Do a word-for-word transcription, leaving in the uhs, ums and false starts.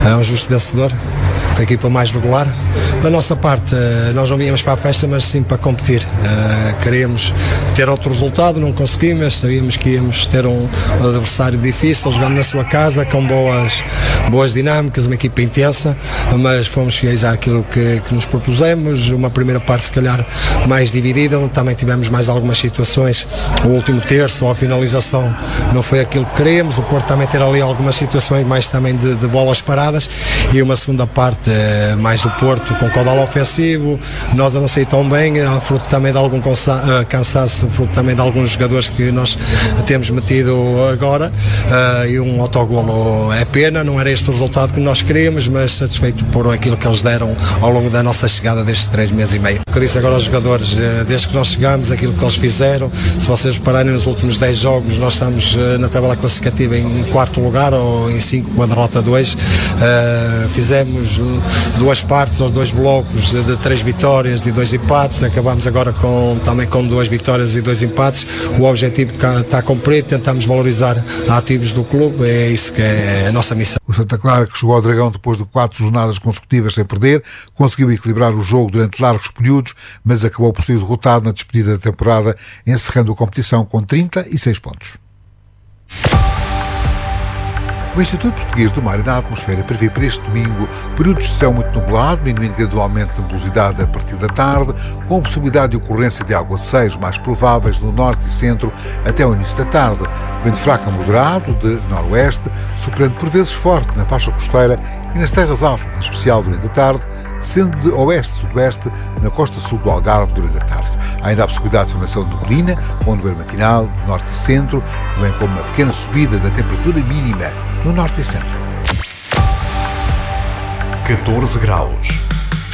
É um justo vencedor, foi a equipa mais regular. Da nossa parte, nós não viemos para a festa, mas sim para competir. Uh, queríamos ter outro resultado, não conseguimos, sabíamos que íamos ter um adversário difícil, jogando na sua casa, com boas, boas dinâmicas, uma equipa intensa, mas fomos fiéis àquilo que, que nos propusemos. Uma primeira parte, se calhar, mais dividida, onde também tivemos mais algumas situações. O último terço, ou a finalização, não foi aquilo que queríamos. O Porto também ter ali algumas situações mais também de, de bolas paradas, e uma segunda parte mais do Porto com caudal ofensivo, nós a não sair tão bem, fruto também de algum cansaço, fruto também de alguns jogadores que nós temos metido agora, uh, e um autogolo é pena, não era este o resultado que nós queríamos, mas satisfeito por aquilo que eles deram ao longo da nossa chegada destes três meses e meio. O que eu disse agora aos jogadores, uh, desde que nós chegamos, aquilo que eles fizeram, se vocês repararem nos últimos dez jogos, nós estamos uh, na tabela classificativa em quarto lugar, ou em cinco com a derrota dois. Uh, fizemos duas partes, ou dois blocos de, de três vitórias e dois empates, acabamos agora com, também com duas vitórias e dois empates. O objetivo está cumprido, tentamos valorizar ativos do clube, é isso que é a nossa missão. O Santa Clara, que chegou ao Dragão depois de quatro jornadas consecutivas sem perder, conseguiu equilibrar o jogo durante largos períodos, mas acabou por ser derrotado na despedida da temporada, encerrando a competição com trinta e seis pontos. O Instituto Português do Mar e da Atmosfera prevê para este domingo períodos de céu muito nublado, diminuindo gradualmente a nebulosidade a partir da tarde, com a possibilidade de ocorrência de aguaceiros mais prováveis no norte e centro até o início da tarde. Vento fraco a moderado de noroeste, soprando por vezes forte na faixa costeira e nas terras altas, em especial durante a tarde, sendo de oeste-sudoeste na costa sul do Algarve durante a tarde. Há ainda a possibilidade de formação de neblina, com nevoeiro matinal no norte e centro, bem como uma pequena subida da temperatura mínima no norte e centro. catorze graus.